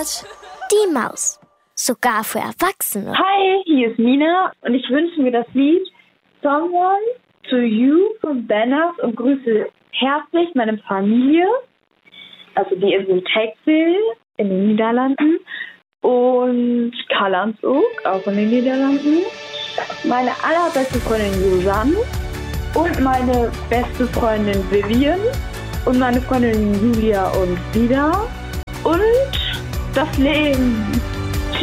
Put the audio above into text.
und die Maus. Sogar für Erwachsene. Hi, hier ist Nina und ich wünsche mir das Lied Someone to You von Banners und grüße herzlich meine Familie, also die Insel Texel in den Niederlanden und Karlsruhe, auch in den Niederlanden, meine allerbeste Freundin Susanne und meine beste Freundin Vivian und meine Freundin Julia und Vida und das Leben.